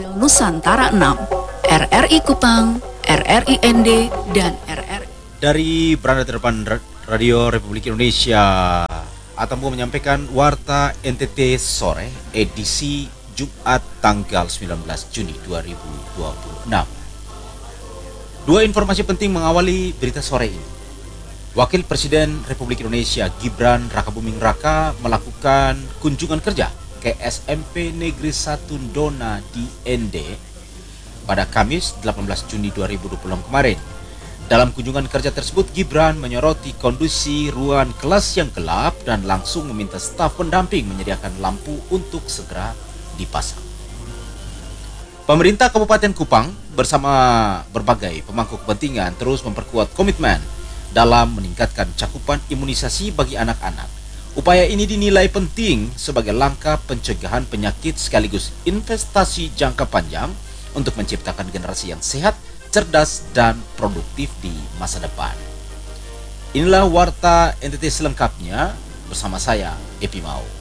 Radio Nusantara 6, RRI Kupang, RRI ND, dan RRI. Dari berada terdepan Radio Republik Indonesia, Atambu menyampaikan Warta NTT Sore, edisi Jumat tanggal 19 Juni 2026. Dua informasi penting mengawali berita sore ini. Wakil Presiden Republik Indonesia Gibran Rakabuming Raka melakukan kunjungan kerja ke SMP Negeri 1 Dona di ND pada Kamis 18 Juni 2026 kemarin. Dalam kunjungan kerja tersebut, Gibran menyoroti kondisi ruangan kelas yang gelap dan langsung meminta staf pendamping menyediakan lampu untuk segera dipasang. Pemerintah Kabupaten Kupang bersama berbagai pemangku kepentingan terus memperkuat komitmen dalam meningkatkan cakupan imunisasi bagi anak-anak. Upaya ini dinilai penting sebagai langkah pencegahan penyakit sekaligus investasi jangka panjang untuk menciptakan generasi yang sehat, cerdas, dan produktif di masa depan. Inilah Warta NTT selengkapnya bersama saya, Epi Mau.